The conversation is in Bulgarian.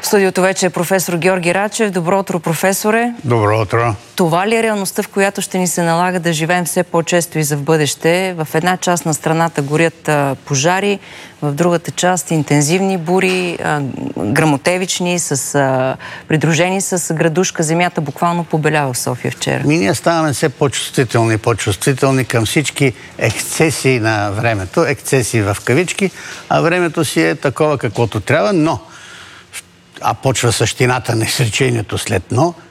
студиото вече е професор Георги Рачев. Добро утро, професоре. Добро утро. Това ли е реалността, в която ще ни се налага да живеем все по-често и за в бъдеще? В една част на страната горят пожари, в другата част интензивни бури, гръмотевични, придружени с градушка. Земята буквално побелява в София вчера. Ние ставаме все по-чувствителни към всички ексцесии на времето. Ексцесии в кавички, а времето си е такова каквото трябва, но почва същината на изречението след «но».